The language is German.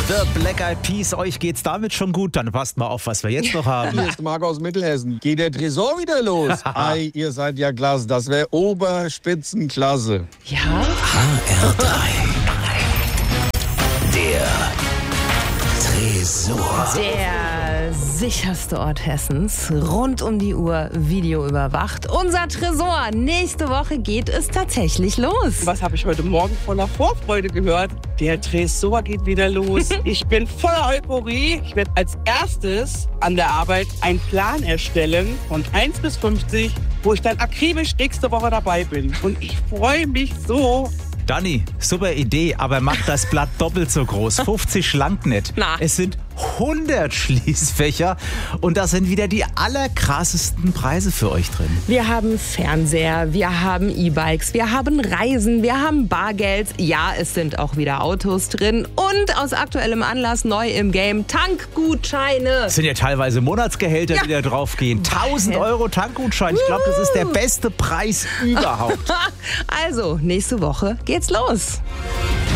The Black Eyed Peas, euch geht's damit schon gut? Dann passt mal auf, was wir jetzt noch haben. Hier ist Marc aus Mittelhessen. Geht der Tresor wieder los? Ei, ihr seid ja klasse. Das wäre Oberspitzenklasse. Ja? HR3. Der Tresor. Der sicherste Ort Hessens, rund um die Uhr Video überwacht. Unser Tresor. Nächste Woche geht es tatsächlich los. Was habe ich heute Morgen voller Vorfreude gehört? Der Tresor geht wieder los. Ich bin voller Euphorie. Ich werde als erstes an der Arbeit einen Plan erstellen von 1 bis 50, wo ich dann akribisch nächste Woche dabei bin. Und ich freue mich so. Dani, super Idee, aber mach das Blatt doppelt so groß. 50 schlank nicht. Na. Es sind 100 Schließfächer und da sind wieder die allerkrassesten Preise für euch drin. Wir haben Fernseher, wir haben E-Bikes, wir haben Reisen, wir haben Bargeld. Ja, es sind auch wieder Autos drin. Und aus aktuellem Anlass neu im Game Tankgutscheine. Es sind ja teilweise Monatsgehälter, die da draufgehen. 1000 Euro Tankgutschein. Ich glaube, das ist der beste Preis überhaupt. Also, nächste Woche geht's los.